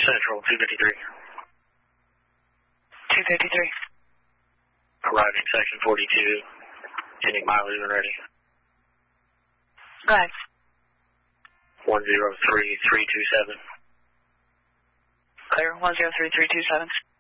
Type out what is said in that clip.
Central, 253. 253. Arriving section 42. Ending mileage and ready. Go ahead. 103327. Clear, 103327.